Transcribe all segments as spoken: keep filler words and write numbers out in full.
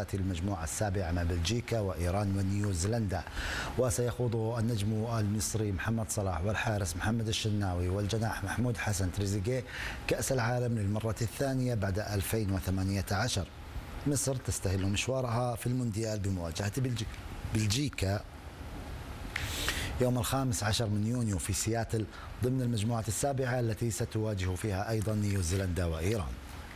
منافسات المجموعة السابعة مع بلجيكا وإيران ونيوزيلندا. وسيخوض النجم المصري محمد صلاح والحارس محمد الشناوي والجناح محمود حسن تريزيجيه كأس العالم للمرة الثانية بعد ألفين وثمانية عشر. مصر تستهل مشوارها في المونديال بمواجهة بلجيكا يوم الخامس عشر من يونيو في سياتل ضمن المجموعة السابعة التي ستواجه فيها أيضا نيوزيلندا وإيران.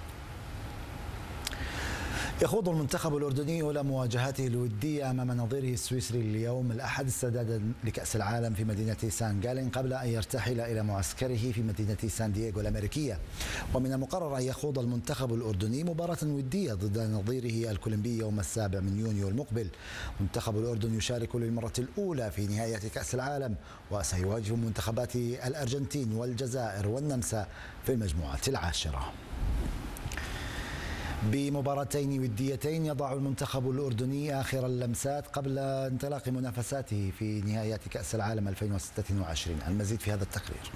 يخوض المنتخب الأردني أولى مواجهاته الودية أمام نظيره السويسري اليوم الأحد استعدادا لكأس العالم في مدينة سان جالين قبل أن يرتحل إلى معسكره في مدينة سان دييغو الأمريكية. ومن المقرر أن يخوض المنتخب الأردني مباراة ودية ضد نظيره الكولومبي يوم السابع من يونيو المقبل. منتخب الأردن يشارك للمرة الأولى في نهائيات كأس العالم وسيواجه منتخبات الأرجنتين والجزائر والنمسا في المجموعة العاشرة. بمباراتين وديتين يضع المنتخب الأردني آخر اللمسات قبل انطلاق منافساته في نهائيات كأس العالم ألفين وستة وعشرين. المزيد في هذا التقرير.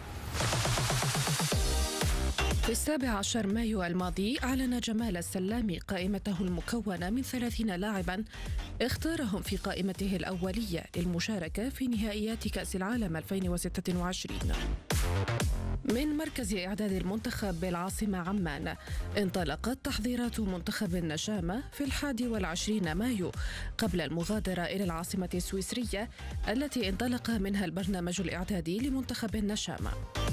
في السابع عشر مايو الماضي أعلن جمال السلامي قائمته المكونة من ثلاثين لاعبا اختارهم في قائمته الأولية للمشاركة في نهائيات كأس العالم ألفين وستة وعشرين. من مركز إعداد المنتخب بالعاصمة عمان انطلقت تحضيرات منتخب النشامة في الحادي والعشرين مايو قبل المغادرة إلى العاصمة السويسرية التي انطلق منها البرنامج الإعدادي لمنتخب النشامة.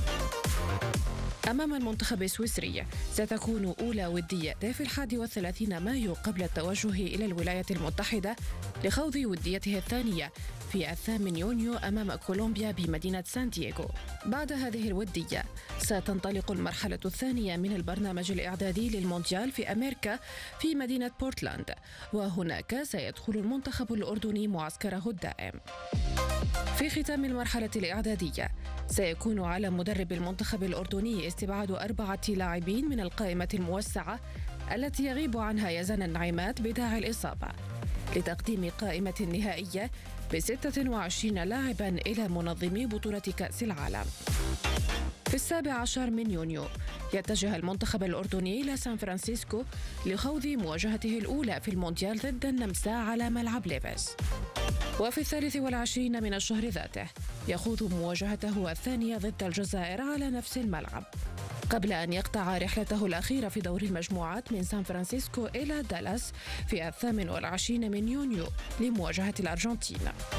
أمام المنتخب السويسري ستكون أولى وديته في الحادي والثلاثين مايو قبل التوجه إلى الولايات المتحدة لخوض وديته الثانية في الثامن يونيو أمام كولومبيا بمدينة سان دييغو. بعد هذه الودية ستنطلق المرحلة الثانية من البرنامج الإعدادي للمونديال في أمريكا في مدينة بورتلاند، وهناك سيدخل المنتخب الأردني معسكره الدائم. في ختام المرحلة الإعدادية سيكون على مدرب المنتخب الأردني استبعاد أربعة لاعبين من القائمة الموسعة التي يغيب عنها يزن النعيمات بداعي الإصابة لتقديم قائمة نهائية بستة وعشرين لاعبا إلى منظمي بطولة كأس العالم. في السابع عشر من يونيو يتجه المنتخب الأردني إلى سان فرانسيسكو لخوض مواجهته الأولى في المونديال ضد النمسا على ملعب ليفيس. وفي الثالث والعشرين من الشهر ذاته يخوض مواجهته الثانية ضد الجزائر على نفس الملعب قبل أن يقطع رحلته الأخيرة في دور المجموعات من سان فرانسيسكو إلى دالاس في الثامن والعشرين من يونيو لمواجهة الأرجنتين.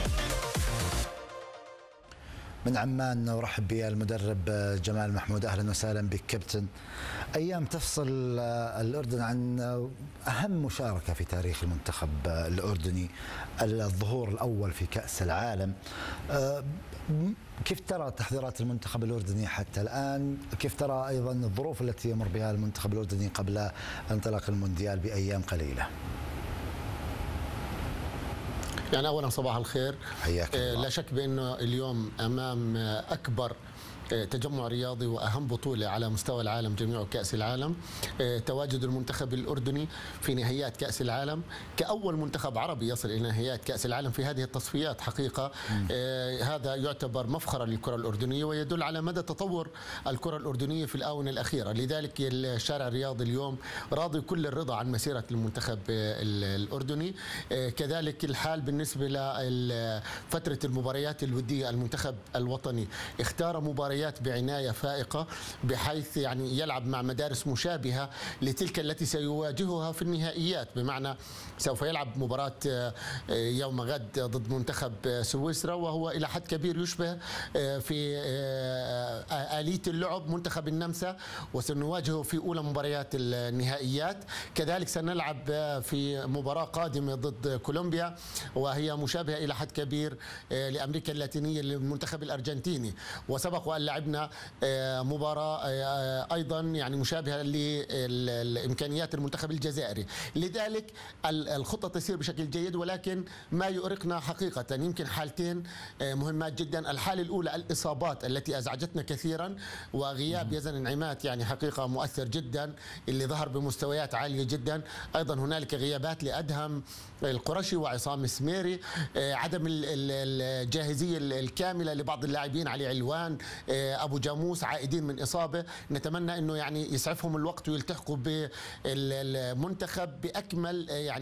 من عمان نرحب بالمدرب جمال محمود. أهلا وسهلا بك كابتن. أيام تفصل الأردن عن أهم مشاركة في تاريخ المنتخب الأردني، الظهور الأول في كأس العالم. كيف ترى تحضيرات المنتخب الأردني حتى الآن؟ كيف ترى أيضا الظروف التي يمر بها المنتخب الأردني قبل انطلاق المونديال بأيام قليلة؟ يعني أولا صباح الخير. حياك الله. لا شك بأنه اليوم أمام أكبر تجمع رياضي وأهم بطولة على مستوى العالم جميعه كأس العالم، تواجد المنتخب الأردني في نهائيات كأس العالم كأول منتخب عربي يصل إلى نهائيات كأس العالم في هذه التصفيات. حقيقة آه هذا يعتبر مفخرة للكرة الأردنية ويدل على مدى تطور الكرة الأردنية في الآونة الأخيرة. لذلك الشارع الرياضي اليوم راضي كل الرضا عن مسيرة المنتخب الأردني. آه كذلك الحال بالنسبة لفترة المباريات الودية. المنتخب الوطني اختار مباريات بعناية فائقة بحيث يعني يلعب مع مدارس مشابهة لتلك التي سيواجهها في النهائيات، بمعنى سوف يلعب مباراة يوم غد ضد منتخب سويسرا وهو إلى حد كبير يشبه في آلية اللعب منتخب النمسا، وسنواجهه في أولى مباريات النهائيات. كذلك سنلعب في مباراة قادمة ضد كولومبيا وهي مشابهة إلى حد كبير لأمريكا اللاتينية للمنتخب الأرجنتيني، وسبق وأن لعبنا مباراة أيضا يعني مشابهة لإمكانيات المنتخب الجزائري. لذلك الخطة تسير بشكل جيد، ولكن ما يؤرقنا حقيقة يمكن حالتين مهمات جدا. الحالة الأولى الإصابات التي أزعجتنا كثيرا، وغياب يزن النعيمات يعني حقيقة مؤثر جدا اللي ظهر بمستويات عالية جدا. أيضا هنالك غيابات لأدهم القرشي وعصام السميري، عدم الجاهزية الكاملة لبعض اللاعبين، علي علوان، أبو جاموس عائدين من إصابة. نتمنى أنه يعني يسعفهم الوقت ويلتحقوا بالمنتخب بأكمل يعني